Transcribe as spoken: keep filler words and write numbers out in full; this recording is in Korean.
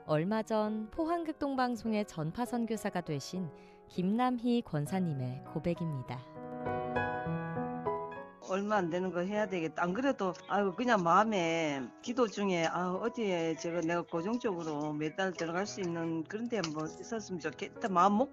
얼마 전 포항극동방송의 전파 선교사가 되신 김남희 권사님의 고백입니다. 얼마 안 되는 거 해야 되겠다. 안 그래도 아유 그냥 마음에 기도 중에 아 어디에 제가 내가 고정적으로 매달 들어갈 수 있는 그런 데 한번 있었으면 좋겠다. 마음 못